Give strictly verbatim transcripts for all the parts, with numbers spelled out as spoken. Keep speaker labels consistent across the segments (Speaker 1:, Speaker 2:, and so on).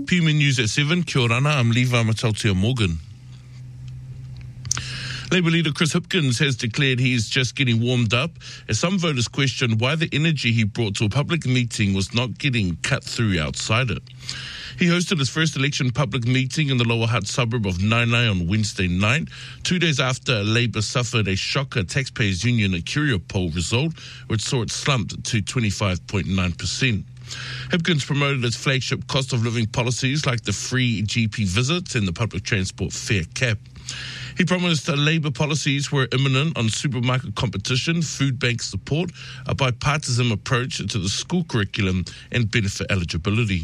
Speaker 1: P M News at seven, kia orana, I'm Levi Matautia Morgan. Labour leader Chris Hipkins has declared he is just getting warmed up as some voters question why the energy he brought to a public meeting was not getting cut through outside it. He hosted his first election public meeting in the Lower Hutt suburb of Nainai on Wednesday night, two days after Labour suffered a shocker Taxpayers Union Acuria poll result, which saw it slump to twenty-five point nine percent. Hipkins promoted its flagship cost of living policies like the free G P visits and the public transport fare cap. He promised that Labour policies were imminent on supermarket competition, food bank support, a bipartisan approach to the school curriculum and benefit eligibility.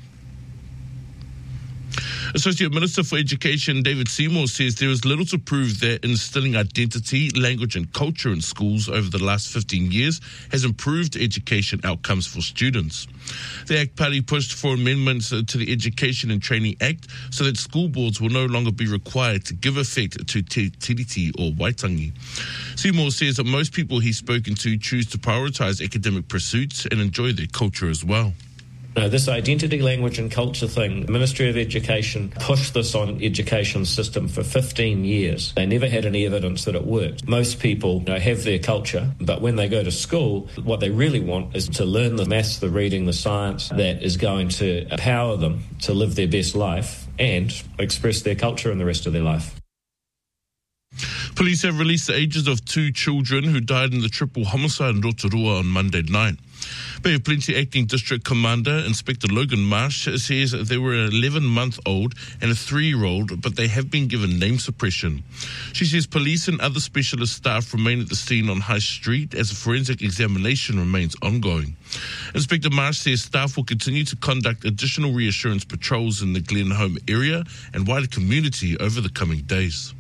Speaker 1: Associate Minister for Education David Seymour says there is little to prove that instilling identity, language and culture in schools over the last fifteen years has improved education outcomes for students. The ACT Party pushed for amendments to the Education and Training Act so that school boards will no longer be required to give effect to te tiriti or waitangi. Seymour says that most people he's spoken to choose to prioritise academic pursuits and enjoy their culture as well.
Speaker 2: No, this identity, language and culture thing, the Ministry of Education pushed this on education system for fifteen years. They never had any evidence that it worked. Most people, you know, have their culture, but when they go to school, what they really want is to learn the maths, the reading, the science that is going to empower them to live their best life and express their culture in the rest of their life.
Speaker 1: Police have released the ages of two children who died in the triple homicide in Rotorua on Monday night. Bay of Plenty Acting District Commander Inspector Logan Marsh says they were an eleven-month-old and a three-year-old, but they have been given name suppression. She says police and other specialist staff remain at the scene on High Street as a forensic examination remains ongoing. Inspector Marsh says staff will continue to conduct additional reassurance patrols in the Glenholme area and wider community over the coming days.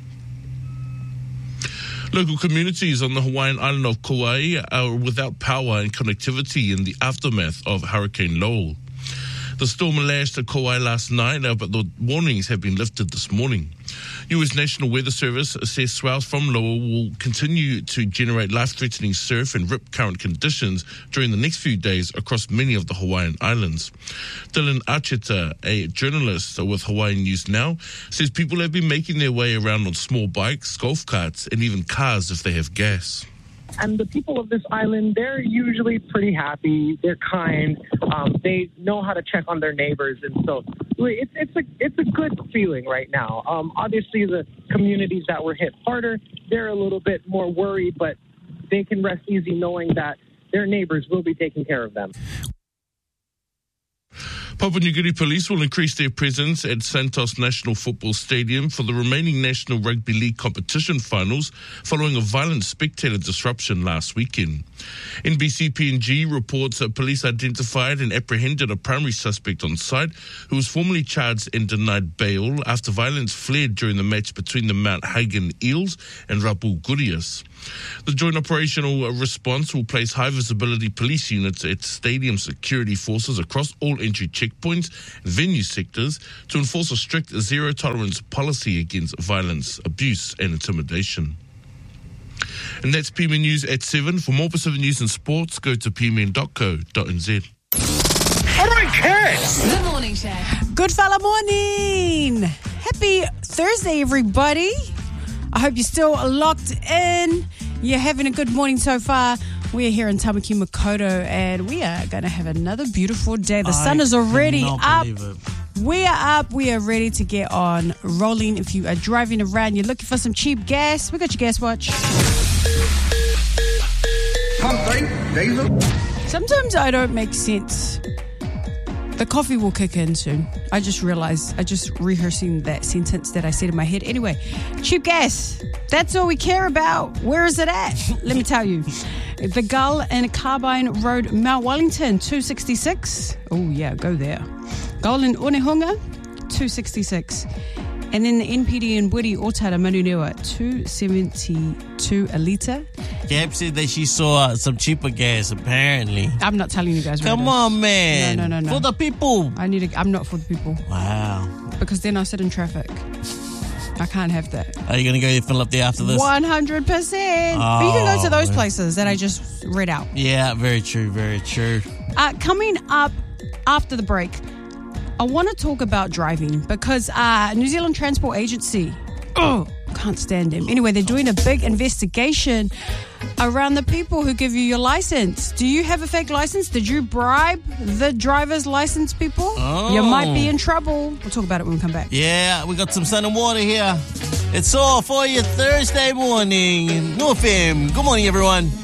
Speaker 1: Local communities on the Hawaiian island of Kauai are without power and connectivity in the aftermath of Hurricane Lowell. The storm lashed at Kauai last night, but the warnings have been lifted this morning. U S National Weather Service says swells from Lowell will continue to generate life-threatening surf and rip current conditions during the next few days across many of the Hawaiian islands. Dylan Archeta, a journalist with Hawaii News Now, says people have been making their way around on small bikes, golf carts, and even cars if they have gas.
Speaker 3: And the people of this island, they're usually pretty happy. They're kind. Um, they know how to check on their neighbors. And so it's, it's, a, it's a good feeling right now. Um, obviously, the communities that were hit harder, they're a little bit more worried, but they can rest easy knowing that their neighbors will be taking care of them.
Speaker 1: Papua New Guinea Police will increase their presence at Santos National Football Stadium for the remaining National Rugby League competition finals following a violent spectator disruption last weekend. N B C P N G reports that police identified and apprehended a primary suspect on site who was formally charged and denied bail after violence flared during the match between the Mount Hagen Eels and Rabu Gurias. The joint operational response will place high-visibility police units at stadium security forces across all entry checkpoints and venue sectors to enforce a strict zero-tolerance policy against violence, abuse and intimidation. And that's P M N News at seven. For more Pacific News and Sports, go to p m n dot co dot n z.
Speaker 4: All right, kids!
Speaker 5: The Morning Show.
Speaker 6: Good fella morning. Happy Thursday, everybody. I hope you're still locked in. You're having a good morning so far. We are here in Tamaki Makaurau and we are going to have another beautiful day. The
Speaker 4: I
Speaker 6: sun is already up.
Speaker 4: believe it.
Speaker 6: We are up. We are ready to get on rolling. If you are driving around, you're looking for some cheap gas, we got your gas watch. Sometimes I don't make sense. The coffee will kick in soon. I just realized, I just rehearsing that sentence that I said in my head. Anyway, cheap gas. That's all we care about. Where is it at? Let me tell you. The Gull and Carbine Road, Mount Wellington, two sixty-six. Oh yeah, go there. Gull and Onehunga, two sixty-six. And then the N P D and Woody Otara Manunewa, two seventy-two a litre.
Speaker 4: Gab said that she saw some cheaper gas, apparently.
Speaker 6: I'm not telling you guys.
Speaker 4: Come on, man.
Speaker 6: No, no, no, no.
Speaker 4: For the people.
Speaker 6: I need to, I'm not for the people.
Speaker 4: Wow.
Speaker 6: Because then I'll sit in traffic. I can't have that.
Speaker 4: Are you going to go fill up there after this?
Speaker 6: one hundred percent.
Speaker 4: Oh,
Speaker 6: but you can go to those places that I just read out.
Speaker 4: Yeah, very true, very true.
Speaker 6: Uh, coming up after the break, I want to talk about driving because uh, New Zealand Transport Agency, oh, can't stand them. Anyway, they're doing a big investigation around the people who give you your license. Do you have a fake license? Did you bribe the driver's license people?
Speaker 4: Oh.
Speaker 6: You might be in trouble. We'll talk about it when we come back.
Speaker 4: Yeah, we got some sun and water here. It's all for you Thursday morning. No F M. Good morning, everyone.